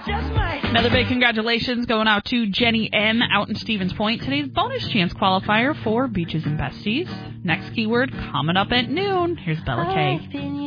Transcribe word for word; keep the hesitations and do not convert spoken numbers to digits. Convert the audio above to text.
Another big congratulations going out to Jenny M. out in Stevens Point. Today's bonus chance qualifier for Beaches and Besties. Next keyword coming up at noon. Here's Bella K.